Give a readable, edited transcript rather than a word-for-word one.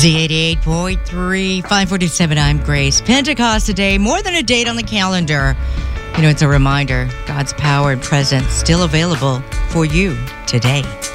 Z88.3, 547. I'm Grace. Pentecost today, more than a date on the calendar. You know, it's a reminder God's power and presence still available for you today.